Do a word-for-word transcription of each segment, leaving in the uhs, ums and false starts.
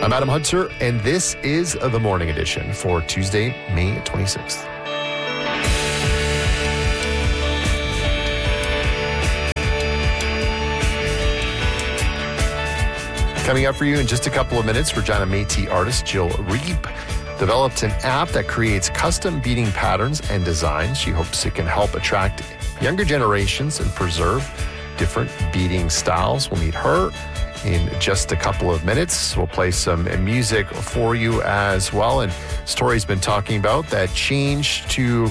I'm Adam Hunter, and this is the Morning Edition for Tuesday, May twenty-sixth. Coming up for you in just a couple of minutes, Regina Métis artist Jill Reep developed an app that creates custom beading patterns and designs. She hopes it can help attract younger generations and preserve different beading styles. We'll meet her in just a couple of minutes. We'll play some music for you as well. And Story's been talking about that change to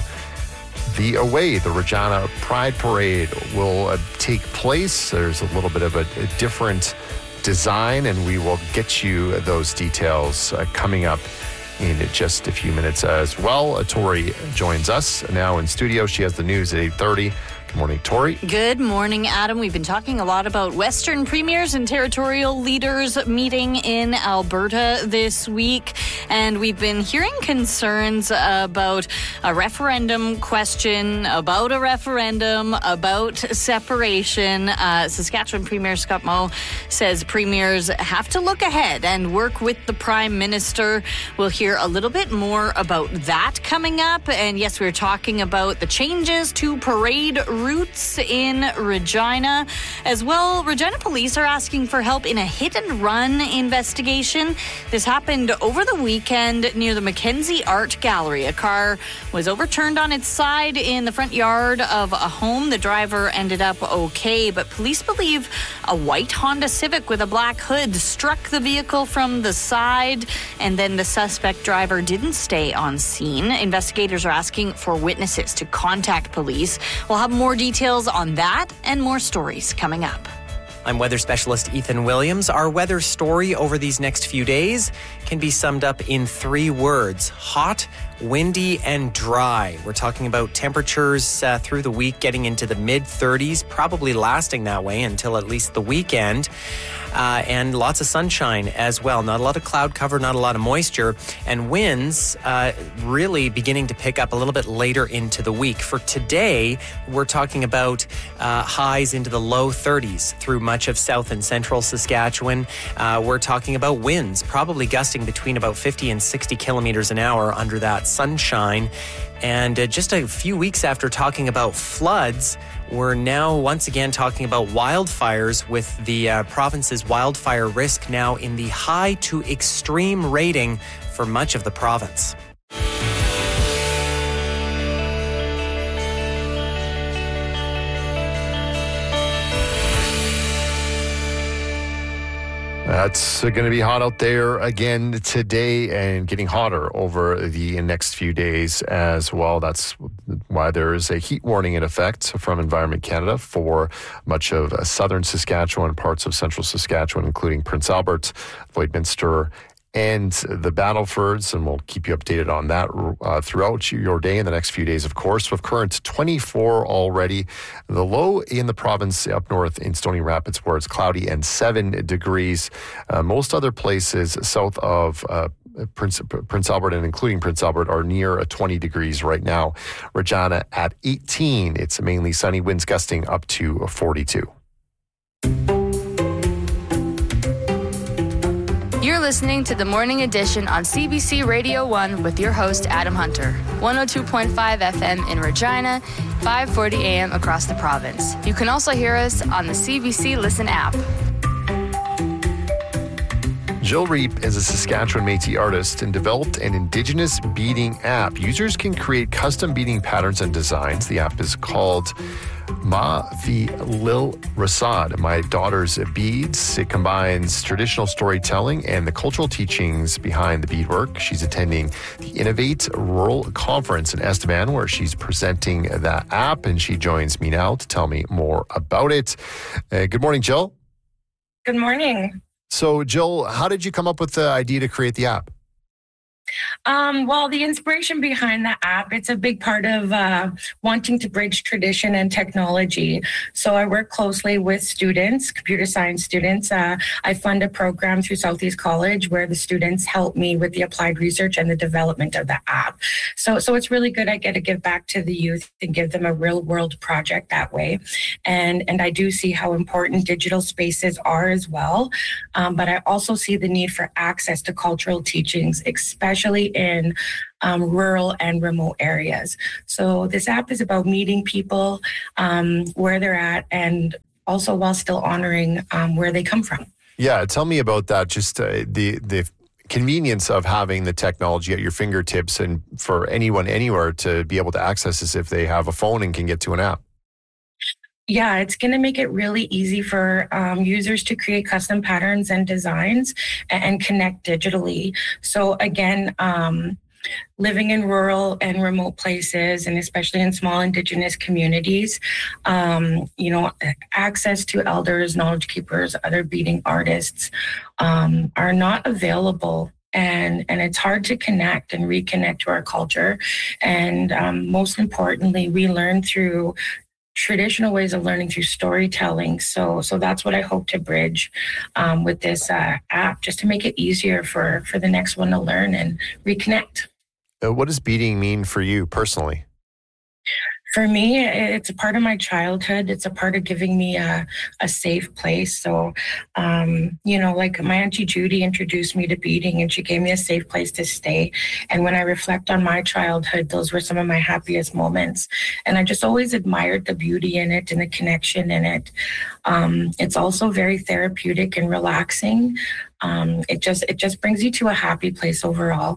the away. The Regina Pride Parade will uh, take place. There's a little bit of a, a different design, and we will get you those details uh, coming up in just a few minutes as well. Uh, Tori joins us now in studio. She has the news at eight thirty. Good morning, Tori. Good morning, Adam. We've been talking a lot about Western premiers and territorial leaders meeting in Alberta this week, and we've been hearing concerns about a referendum question, about a referendum, about separation. Uh, Saskatchewan Premier Scott Moe says premiers have to look ahead and work with the Prime Minister. We'll hear a little bit more about that coming up. And yes, we're talking about the changes to parade routes in Regina. As well, Regina police are asking for help in a hit-and-run investigation. This happened over the weekend near the Mackenzie Art Gallery. A car was overturned on its side in the front yard of a home. The driver ended up okay, but police believe a white Honda Civic with a black hood struck the vehicle from the side, and then the suspect driver didn't stay on scene. Investigators are asking for witnesses to contact police. We'll have more details on that and more stories coming up. I'm weather specialist Ethan Williams. Our weather story over these next few days can be summed up in three words: hot, windy, and dry. We're talking about temperatures uh, through the week getting into the mid thirties, probably lasting that way until at least the weekend. Uh, and lots of sunshine as well. Not a lot of cloud cover, not a lot of moisture. And winds uh, really beginning to pick up a little bit later into the week. For today, we're talking about uh, highs into the low thirties through much of south and central Saskatchewan. Uh, we're talking about winds probably gusting between about fifty and sixty kilometers an hour under that sunshine. And uh, just a few weeks after talking about floods, we're now once again talking about wildfires, with the uh, province's wildfire risk now in the high to extreme rating for much of the province. That's going to be hot out there again today, and getting hotter over the next few days as well. That's why there is a heat warning in effect from Environment Canada for much of southern Saskatchewan, parts of central Saskatchewan, including Prince Albert, Lloydminster, and the Battlefords, and we'll keep you updated on that uh, throughout your day in the next few days, of course. With current twenty-four already. The low in the province up north in Stony Rapids, where it's cloudy and seven degrees. Uh, most other places south of uh, Prince, Prince Albert and including Prince Albert are near twenty degrees right now. Regina at eighteen. It's mainly sunny, winds gusting up to forty-two. You're listening to the Morning Edition on C B C Radio one with your host, Adam Hunter. one oh two point five F M in Regina, five forty A M across the province. You can also hear us on the C B C Listen app. Jill Reep is a Saskatchewan Métis artist and developed an Indigenous beading app. Users can create custom beading patterns and designs. The app is called Ma Vi Lil Rasad, My Daughter's Beads. It combines traditional storytelling and the cultural teachings behind the beadwork. She's attending the Innovate Rural Conference in Estevan, where she's presenting that app, and she joins me now to tell me more about it. Uh, good morning, Jill. Good morning. So, Jill, how did you come up with the idea to create the app? Um, well, the inspiration behind the app, it's a big part of uh, wanting to bridge tradition and technology. So I work closely with students, computer science students. Uh, I fund a program through Southeast College where the students help me with the applied research and the development of the app. So, so it's really good. I get to give back to the youth and give them a real world project that way. And, and I do see how important digital spaces are as well. Um, but I also see the need for access to cultural teachings, especially in um, rural and remote areas. So this app is about meeting people um, where they're at, and also while still honoring um, where they come from. Yeah, tell me about that. Just uh, the the convenience of having the technology at your fingertips, and for anyone anywhere to be able to access this if they have a phone and can get to an app. Yeah, it's going to make it really easy for um, users to create custom patterns and designs and, and connect digitally. So again, um, living in rural and remote places, and especially in small Indigenous communities, um, you know, access to elders, knowledge keepers, other beading artists um, are not available. And, and it's hard to connect and reconnect to our culture. And um, most importantly, we learn through traditional ways of learning through storytelling. So so that's what I hope to bridge um, with this uh, app, just to make it easier for, for the next one to learn and reconnect. Uh, what does beading mean for you personally? For me, it's a part of my childhood. It's a part of giving me a, a safe place. So, um, you know, like my Auntie Judy introduced me to beading, and she gave me a safe place to stay. And when I reflect on my childhood, those were some of my happiest moments. And I just always admired the beauty in it and the connection in it. Um, it's also very therapeutic and relaxing. Um, it just it just brings you to a happy place overall.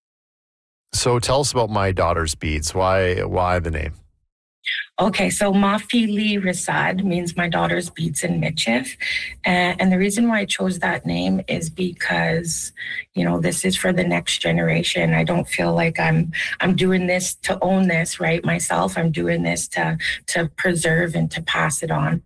So tell us about My Daughter's Beads. Why why the name? Okay, so Mafili Rasad means my daughter's beads in Michif. And, and the reason why I chose that name is because, you know, this is for the next generation. I don't feel like I'm I'm doing this to own this, right, myself. I'm doing this to to preserve and to pass it on.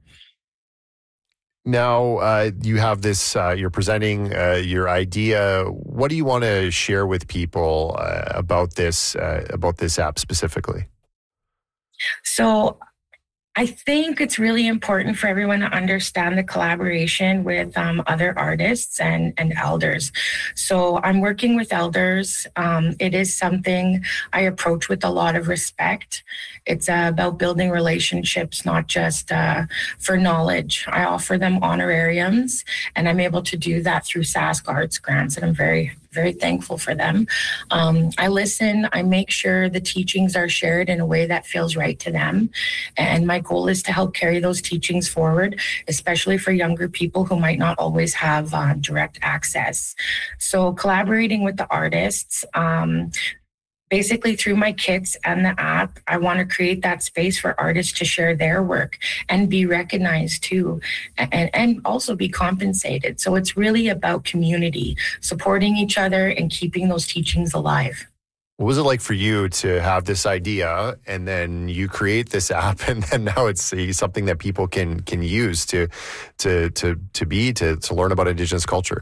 Now, uh, you have this, uh, you're presenting uh, your idea. What do you want to share with people uh, about this, uh, about this app specifically? So I think it's really important for everyone to understand the collaboration with um, other artists and, and elders. So I'm working with elders. Um, it is something I approach with a lot of respect. It's uh, about building relationships, not just uh, for knowledge. I offer them honorariums, and I'm able to do that through Sask Arts grants, and I'm very very thankful for them. Um, I listen, I make sure the teachings are shared in a way that feels right to them. And my goal is to help carry those teachings forward, especially for younger people who might not always have uh, direct access. So collaborating with the artists, um, basically through my kits and the app, I want to create that space for artists to share their work and be recognized too, and, and also be compensated. So it's really about community, supporting each other and keeping those teachings alive. What was it like for you to have this idea and then you create this app, and then now it's uh, something that people can can use to to to to be to to learn about Indigenous culture?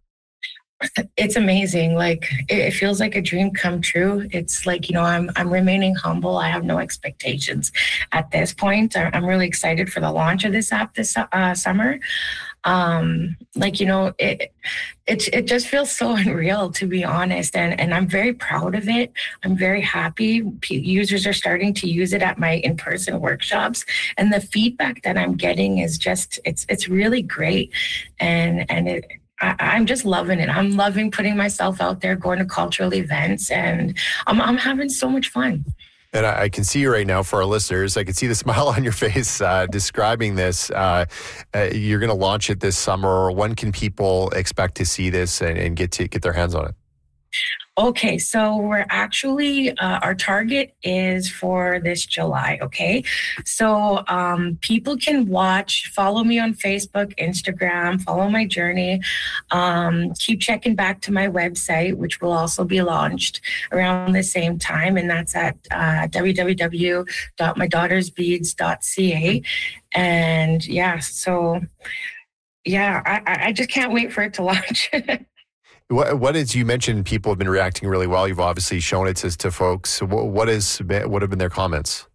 It's amazing. Like it feels like a dream come true. It's like, you know, I'm I'm remaining humble. I have no expectations at this point. I'm really excited for the launch of this app this uh, summer. Um, like, you know, it, it, it just feels so unreal, to be honest. And, and I'm very proud of it. I'm very happy. P- users are starting to use it at my in-person workshops, and the feedback that I'm getting is just, it's, it's really great. And, and it, I, I'm just loving it. I'm loving putting myself out there, going to cultural events, and I'm, I'm having so much fun. And I, I can see you right now for our listeners. I can see the smile on your face uh, describing this. Uh, uh, you're going to launch it this summer. When can people expect to see this and, and get to get their hands on it? Okay, so we're actually, uh, our target is for this July, okay? So um, people can watch, follow me on Facebook, Instagram, follow my journey. Um, keep checking back to my website, which will also be launched around the same time, and that's at uh, w w w dot my daughters beads dot c a. And yeah, so yeah, I, I just can't wait for it to launch. What, what is, you mentioned people have been reacting really well. You've obviously shown it to, to folks. What, what is, what have been their comments?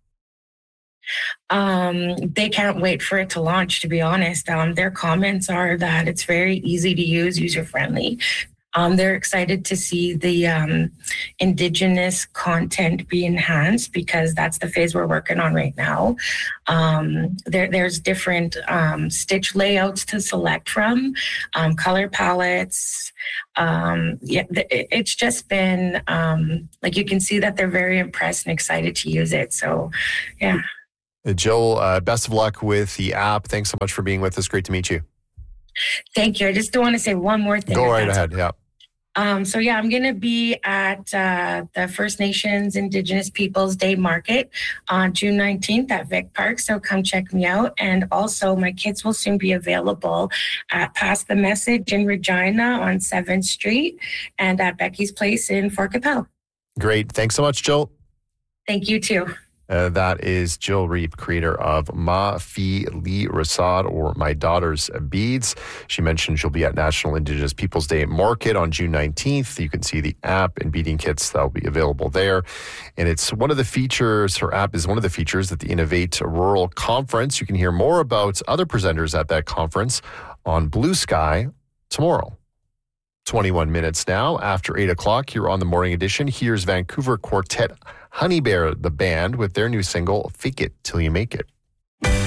Um, they can't wait for it to launch, to be honest. Um, their comments are that it's very easy to use, user-friendly. Um, they're excited to see the um, Indigenous content be enhanced because that's the phase we're working on right now. Um, there, there's different um, stitch layouts to select from, um, color palettes. Um, yeah, it, it's just been, um, like you can see that they're very impressed and excited to use it. So, yeah. Jill, uh, best of luck with the app. Thanks so much for being with us. Great to meet you. Thank you. I just do want to say one more thing. Go right ahead. Yeah. Um, so yeah, I'm going to be at uh, the First Nations Indigenous Peoples Day Market on June nineteenth at Vic Park. So come check me out. And also my kids will soon be available at Pass the Message in Regina on seventh Street and at Becky's Place in Fort Capel. Great. Thanks so much, Jill. Thank you too. Uh, that is Jill Reep, creator of Ma Fi Li Rasad, or My Daughter's Beads. She mentioned she'll be at National Indigenous Peoples Day Market on June nineteenth. You can see the app and beading kits that will be available there. And it's one of the features, her app is one of the features at the Innovate Rural Conference. You can hear more about other presenters at that conference on Blue Sky tomorrow. twenty-one minutes now after eight o'clock here on the Morning Edition. Here's Vancouver quartet Honey Bear, the band, with their new single, Fake It Till You Make It.